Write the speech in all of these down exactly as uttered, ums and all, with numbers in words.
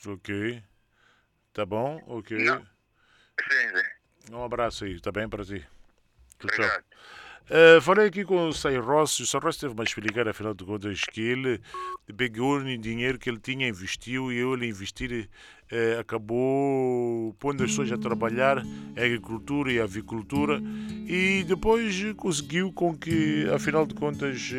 Ok. Tá bom? Ok. Não. Sim, sim. Um abraço aí, tá bem para ti? Tchau, tchau. Obrigado. Uh, falei aqui com o Sai Rossi. O Sai Rossi teve-me a explicar, afinal de contas, que ele pegou o dinheiro que ele tinha, investiu, e ele investir uh, acabou pondo as pessoas a trabalhar a agricultura e a avicultura, e depois conseguiu com que, afinal de contas,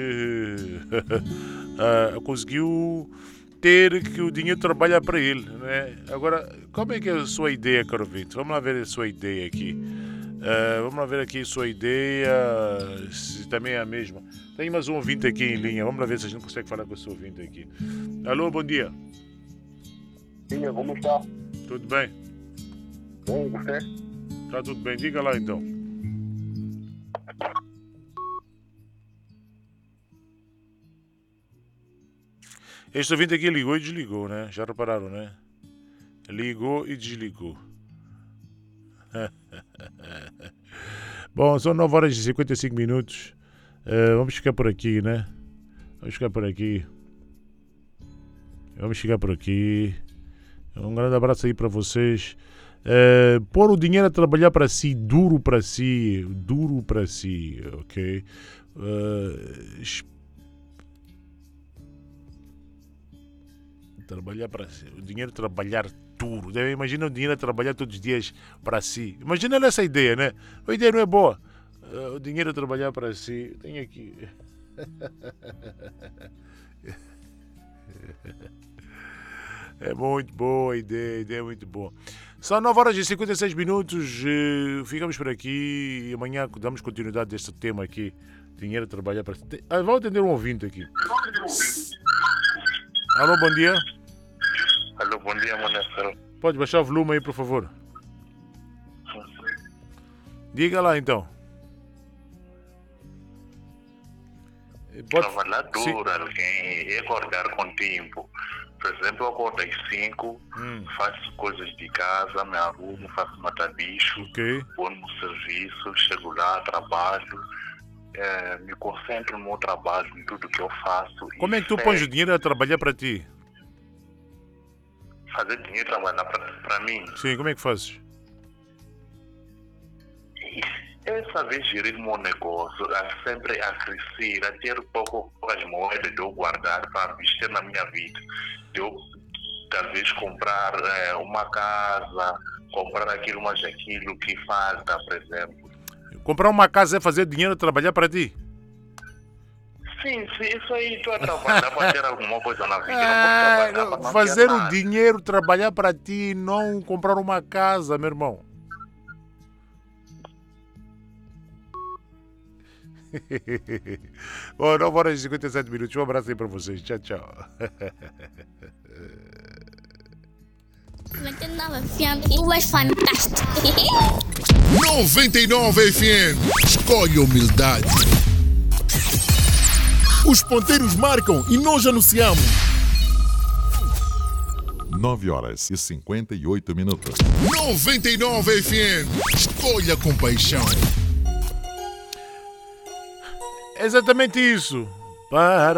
uh, uh, conseguiu ter que o dinheiro trabalha para ele, né? Agora, como é que é a sua ideia, caro ouvinte? Vamos lá ver a sua ideia aqui. Uh, vamos lá ver aqui a sua ideia, se também é a mesma. Tem mais um ouvinte aqui em linha. Vamos lá ver se a gente consegue falar com o seu ouvinte aqui. Alô, bom dia. Sim, como está? Tudo bem? Bem, você? Está tudo bem. Diga lá então. Este ouvinte aqui ligou e desligou, né? Já repararam, né? Ligou e desligou. Bom, são nove horas e cinquenta e cinco minutos. Uh, vamos ficar por aqui, né? Vamos ficar por aqui. Vamos ficar por aqui. Um grande abraço aí para vocês. Uh, pôr o dinheiro a trabalhar para si, duro para si, duro para si, ok? Uh, trabalhar para si, o dinheiro trabalhar duro. Imagina o dinheiro a trabalhar todos os dias para si. Imagina essa ideia, né? A ideia não é boa. Uh, o dinheiro a trabalhar para si. Tem aqui. É muito boa a ideia, a ideia é muito boa. São nove horas e cinquenta e seis minutos. Uh, ficamos por aqui e amanhã damos continuidade deste tema aqui. Dinheiro a trabalhar para si. Ah, vou atender um ouvinte aqui. Alô, bom dia. Alô, bom dia, Monestro. Pode baixar o volume aí, por favor. Diga lá, então. Pode... Trabalhar duro, alguém, acordar com tempo. Por exemplo, eu acordo às cinco, hum. faço coisas de casa, me arrumo, faço matar bicho, okay. vou no serviço, chego lá, trabalho, é, me concentro no meu trabalho, em tudo que eu faço. Como é que tu é... pões o dinheiro a trabalhar para ti? Fazer dinheiro trabalhar para mim? Sim, como é que fazes? É saber gerir o meu negócio, é sempre a crescer, a ter pouco, poucas moedas de eu guardar para investir na minha vida. De eu, talvez, comprar é, uma casa, comprar aquilo, mas aquilo que falta, por exemplo. Comprar uma casa é fazer dinheiro trabalhar para ti? Sim, sim, isso aí, estou a trabalhar para ter alguma coisa na vida. Ah, não posso fazer o dinheiro trabalhar para ti, não comprar uma casa, meu irmão. Bom, nove horas e cinquenta e sete minutos. Um abraço aí para vocês. Tchau, tchau. noventa e nove F M, tu és fantástico. noventa e nove F M, escolhe humildade. Os ponteiros marcam e nós anunciamos. nove horas e cinquenta e oito minutos. noventa e nove F M, escolha com paixão. Exatamente isso. Para